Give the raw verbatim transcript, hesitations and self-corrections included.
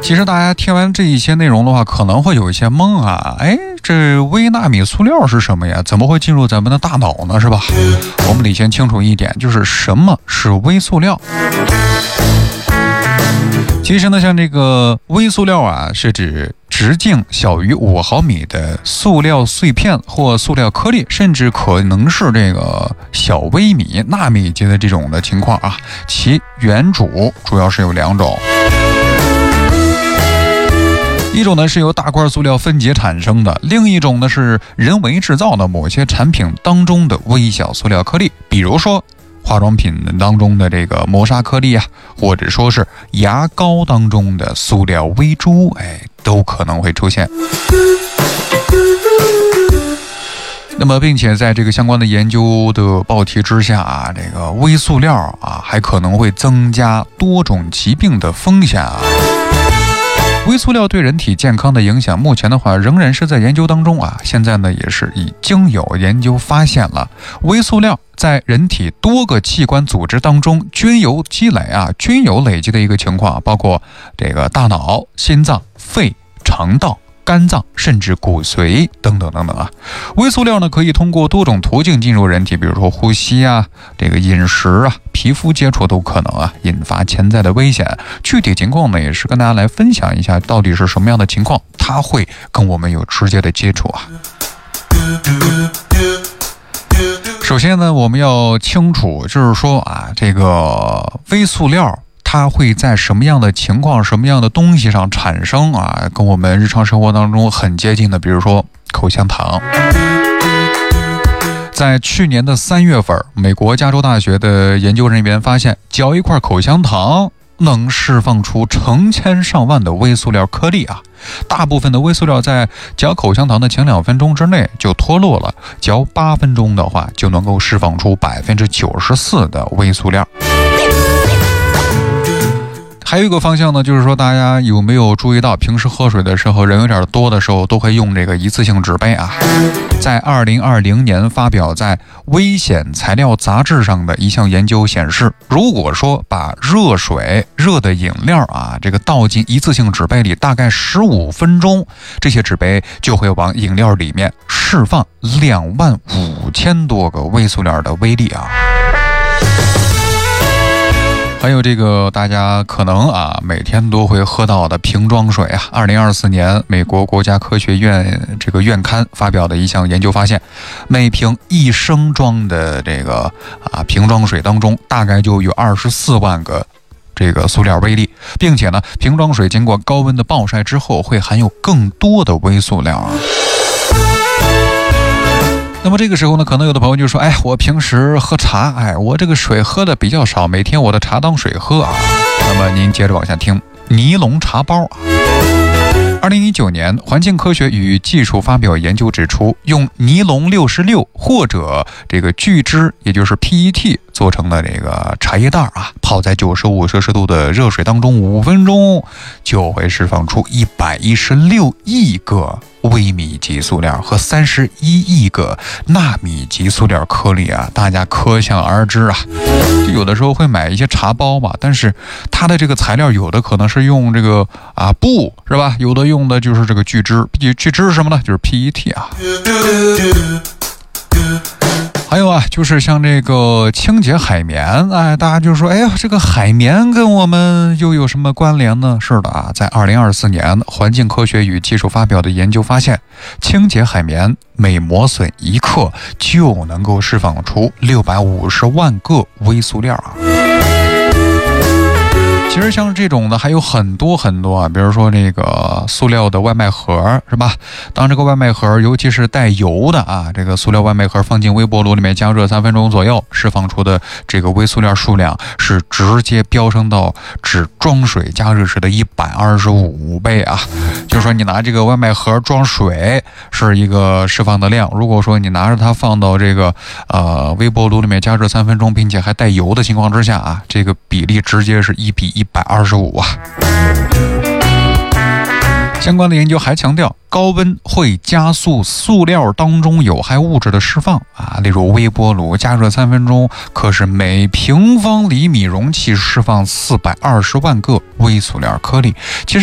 其实大家听完这一些内容的话，可能会有一些懵啊，哎，这微纳米塑料是什么呀？怎么会进入咱们的大脑呢？是吧？我们得先清楚一点，就是什么是微塑料。其实呢，像这个微塑料啊，是指直径小于五毫米的塑料碎片或塑料颗粒，甚至可能是这个小微米、纳米级的这种的情况啊。其原主主要是有两种。一种呢是由大块塑料分解产生的，另一种呢是人为制造的某些产品当中的微小塑料颗粒，比如说化妆品当中的这个磨砂颗粒啊，或者说是牙膏当中的塑料微珠，哎，都可能会出现。那么并且在这个相关的研究的报题之下啊，这个微塑料啊还可能会增加多种疾病的风险啊。微塑料对人体健康的影响，目前的话仍然是在研究当中啊。现在呢，也是已经有研究发现了，微塑料在人体多个器官组织当中均有积累啊，均有累积的一个情况，包括这个大脑、心脏、肺、肠道、肝脏，甚至骨髓等等等等啊。微塑料呢，可以通过多种途径进入人体，比如说呼吸啊、这个饮食啊、皮肤接触都可能啊引发潜在的危险。具体情况呢，也是跟大家来分享一下，到底是什么样的情况，它会跟我们有直接的接触啊。首先呢，我们要清楚，就是说啊，这个微塑料它会在什么样的情况、什么样的东西上产生啊？跟我们日常生活当中很接近的，比如说口香糖。在去年的三月份，美国加州大学的研究人员发现，嚼一块口香糖能释放出成千上万的微塑料颗粒啊！大部分的微塑料在嚼口香糖的前两分钟之内就脱落了，嚼八分钟的话就能够释放出百分之九十四的微塑料。还有一个方向呢，就是说大家有没有注意到，平时喝水的时候人有点多的时候，都会用这个一次性纸杯啊。在二零二零年发表在《危险材料杂志》上的一项研究显示，如果说把热水、热的饮料啊，这个倒进一次性纸杯里，大概十五分钟，这些纸杯就会往饮料里面释放两万五千多个微塑料的微粒啊。还有这个大家可能啊每天都会喝到的瓶装水啊，二零二四年美国国家科学院这个院刊发表的一项研究发现，每瓶一升装的这个啊瓶装水当中，大概就有二十四万个这个塑料微粒，并且呢，瓶装水经过高温的暴晒之后，会含有更多的微塑料啊。那么这个时候呢，可能有的朋友就说，哎，我平时喝茶，哎，我这个水喝的比较少，每天我的茶当水喝啊。那么您接着往下听，尼龙茶包啊。二零一九年，环境科学与技术发表研究指出，用尼龙六十六或者这个聚酯，也就是 P E T 做成的这个茶叶袋啊，泡在九十五摄氏度的热水当中五分钟，就会释放出一百一十六亿个微米级塑料和三十一亿个纳米级塑料颗粒啊，大家可想而知啊。就有的时候会买一些茶包嘛，但是它的这个材料有的可能是用这个啊布是吧？有的用的就是这个聚酯，聚酯是什么呢？就是 P E T 啊。还有啊，就是像这个清洁海绵，哎，大家就说，哎呀，这个海绵跟我们又有什么关联呢？是的啊，在二零二四年，环境科学与技术发表的研究发现，清洁海绵每磨损一克就能够释放出六百五十万个微塑料啊。其实像这种的还有很多很多啊，比如说这个塑料的外卖盒是吧？当这个外卖盒尤其是带油的啊，这个塑料外卖盒放进微波炉里面加热三分钟左右，释放出的这个微塑料数量是直接飙升到只装水加热时的一百二十五倍啊！就是说你拿这个外卖盒装水是一个释放的量，如果说你拿着它放到这个呃微波炉里面加热三分钟，并且还带油的情况之下啊，这个比例直接是一比一百二十五啊！相关的研究还强调，高温会加速塑料当中有害物质的释放啊，例如微波炉加热三分钟，可是每平方厘米容器释放四百二十万个微塑料颗粒。其实